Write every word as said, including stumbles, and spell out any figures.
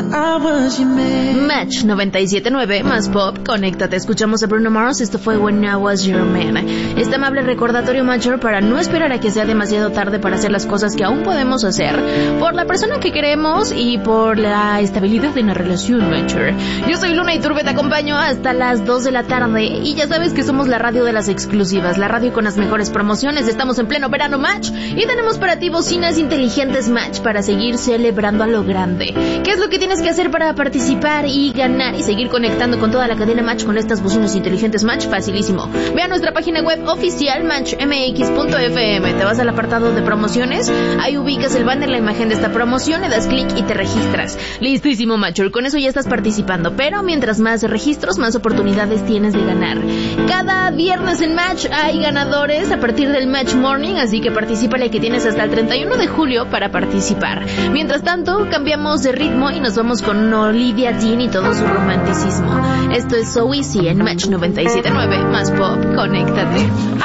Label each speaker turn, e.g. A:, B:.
A: Match noventa y siete punto nueve más pop, conéctate. Escuchamos a Bruno Mars, esto fue When I Was Your Man. Este amable recordatorio, Matcher, para no esperar a que sea demasiado tarde para hacer las cosas que aún podemos hacer por la persona que queremos y por la estabilidad de una relación, Matcher. Yo soy Luna Iturbe, te acompaño hasta las dos de la tarde y ya sabes que somos la radio de las exclusivas, la radio con las mejores promociones. Estamos en pleno verano, Match, y tenemos para ti bocinas inteligentes, Match, para seguir celebrando a lo grande. ¿Qué es lo que tienes que hacer para participar y ganar y seguir conectando con toda la cadena Match con estas bocinas inteligentes, Match? Facilísimo. Ve a nuestra página web oficial match m x punto f m, te vas al apartado de promociones, ahí ubicas el banner, la imagen de esta promoción, le das clic y te registras. Listísimo, Matcher, con eso ya estás participando, pero mientras más registros, más oportunidades tienes de ganar. Cada viernes en Match hay ganadores a partir del Match Morning, así que particípale, que tienes hasta el treinta y uno de julio para participar. Mientras tanto, cambiamos de ritmo y nos vamos con Olivia Dean y todo su romanticismo. Esto es So Easy en Match noventa y siete punto nueve más pop, conéctate.